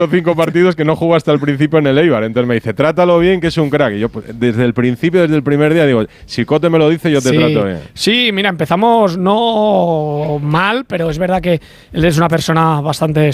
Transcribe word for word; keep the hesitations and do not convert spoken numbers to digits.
cinco partidos que no jugó hasta el principio en el Eibar. Entonces me dice, trátalo bien, que es un crack. Y yo, pues, desde el principio, desde el primer día, digo, si Cote me lo dice, yo te sí, trato bien. Sí, mira, empezamos no mal, pero es verdad que él es una persona bastante